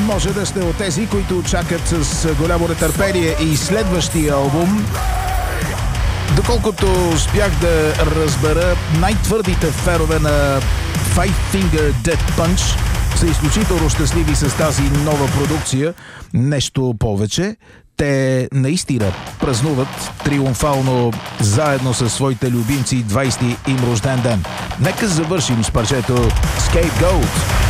Може да сте от тези, които чакат с голямо нетърпение и следващия албум. Доколкото успях да разбера, най-твърдите фенове на Five Finger Death Punch са изключително щастливи с тази нова продукция. Нещо повече, те наистина празнуват триумфално заедно с своите любимци 20-ти им рожден ден. Нека завършим с парчето Scapegoat.